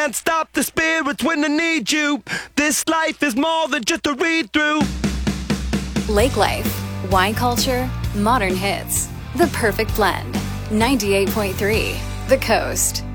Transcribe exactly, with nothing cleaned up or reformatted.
Can't stop the spirits when they need you. This life is more than just a read-through. Lake life, wine culture, modern hits. The perfect blend. ninety-eight point three, The Coast.